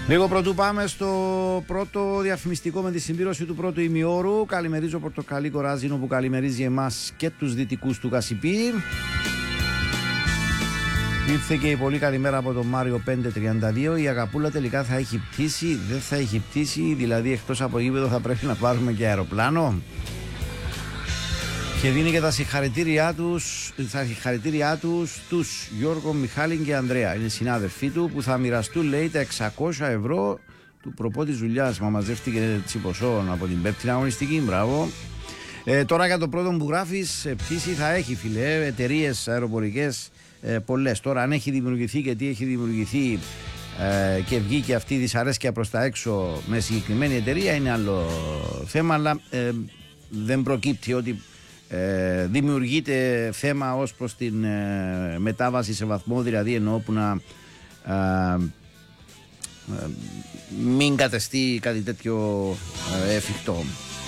Λίγο πρωτού πάμε στο πρώτο διαφημιστικό με τη συμπλήρωση του πρώτου ημιώρου. Καλημερίζω Πορτοκαλί Κοράζινο που καλημερίζει εμάς και τους δυτικούς του Κασιπί. Ήρθε και η πολύ καλημέρα από τον Μάριο 532. Η Αγαπούλα τελικά θα έχει πτήσει, δεν θα έχει πτήσει, δηλαδή εκτός από γήπεδο θα πρέπει να πάρουμε και αεροπλάνο. Και δίνει και τα συγχαρητήριά τους στους Γιώργο, Μιχάλη και Ανδρέα. Είναι συνάδελφοί του που θα μοιραστούν, λέει, τα 600 ευρώ του προπότη δουλειάς. Μα μαζεύτηκε έτσι ποσό από την πέπτυνα αγωνιστική. Μπράβο. Τώρα για το πρώτο που γράφεις, πτήση θα έχει, φίλε, εταιρείες αεροπορικές πολλές. Τώρα αν έχει δημιουργηθεί και τι έχει δημιουργηθεί και βγήκε αυτή η δυσαρέσκεια προς τα έξω με συγκεκριμένη εταιρεία είναι άλλο θέμα, αλλά δεν προκύπτει ότι δημιουργείται θέμα ως προς την μετάβαση σε βαθμό, δηλαδή εννοώ που να μην κατεστεί κάτι τέτοιο εφικτό.